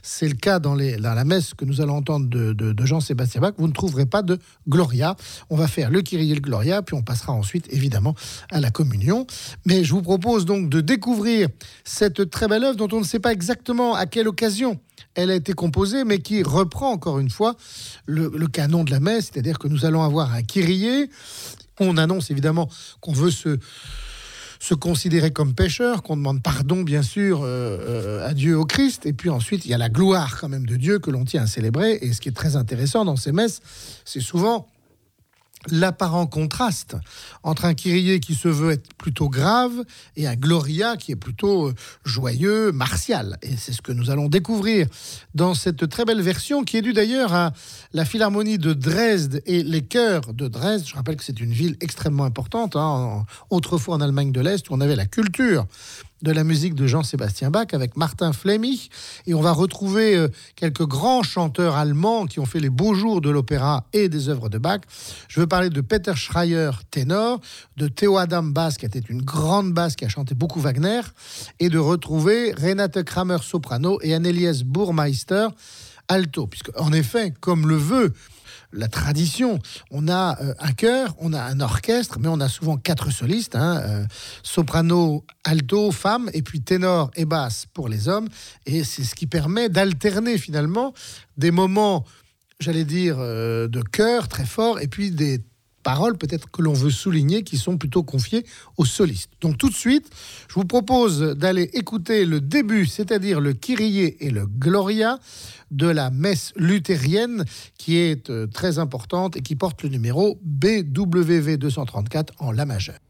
c'est le cas dans la messe que nous allons entendre de Jean-Sébastien Bach, vous ne trouverez pas de Gloria. On va faire le Kyrie et le Gloria, puis on passera ensuite, évidemment, à la communion. Mais je vous propose donc de découvrir cette très belle œuvre dont on ne sait pas exactement à quelle occasion elle a été composée, mais qui reprend encore une fois le canon de la messe, c'est-à-dire que nous allons avoir un Kyrie. On annonce évidemment qu'on veut se considérer comme pécheur, qu'on demande pardon bien sûr à Dieu, au Christ, et puis ensuite il y a la gloire quand même de Dieu que l'on tient à célébrer. Et ce qui est très intéressant dans ces messes, c'est souvent l'apparent contraste entre un Kyrie qui se veut être plutôt grave et un Gloria qui est plutôt joyeux, martial. Et c'est ce que nous allons découvrir dans cette très belle version qui est due d'ailleurs à la Philharmonie de Dresde et les chœurs de Dresde. Je rappelle que c'est une ville extrêmement importante, autrefois en Allemagne de l'Est, où on avait la culture de la musique de Jean-Sébastien Bach avec Martin Flemmich, et on va retrouver quelques grands chanteurs allemands qui ont fait les beaux jours de l'opéra et des œuvres de Bach. Je veux parler de Peter Schreier, ténor, de Theo Adam basse, qui était une grande basse qui a chanté beaucoup Wagner, et de retrouver Renate Kramer, soprano, et Annelies Burmeister, alto, puisque en effet, comme le veut la tradition, on a un chœur, on a un orchestre, mais on a souvent 4 solistes, soprano, alto, femme, et puis ténor et basse pour les hommes. Et c'est ce qui permet d'alterner finalement des moments, j'allais dire, de chœur très fort, et puis des paroles peut-être que l'on veut souligner qui sont plutôt confiées aux solistes. Donc tout de suite, je vous propose d'aller écouter le début, c'est-à-dire le Kyrie et le Gloria de la messe luthérienne qui est très importante et qui porte le numéro BWV 234 en La majeur.